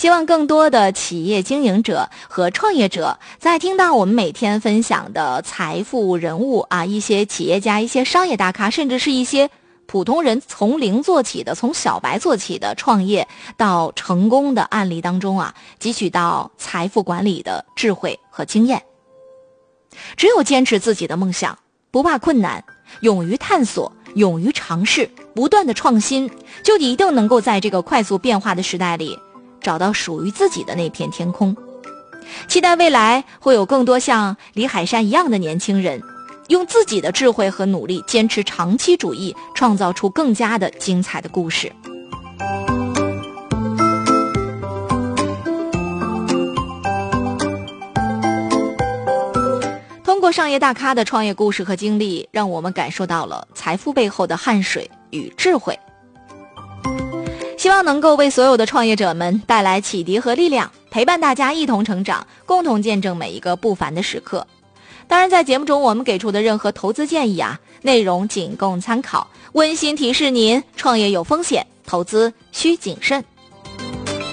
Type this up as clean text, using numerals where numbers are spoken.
希望更多的企业经营者和创业者在听到我们每天分享的财富人物一些企业家、一些商业大咖，甚至是一些普通人从零做起的，从小白做起的创业到成功的案例当中汲取到财富管理的智慧和经验。只有坚持自己的梦想，不怕困难，勇于探索，勇于尝试，不断的创新，就一定能够在这个快速变化的时代里找到属于自己的那片天空。期待未来会有更多像李海山一样的年轻人，用自己的智慧和努力，坚持长期主义，创造出更加的精彩的故事。通过商业大咖的创业故事和经历，让我们感受到了财富背后的汗水与智慧。希望能够为所有的创业者们带来启迪和力量，陪伴大家一同成长，共同见证每一个不凡的时刻。当然，在节目中我们给出的任何投资建议内容仅供参考，温馨提示您：创业有风险，投资需谨慎。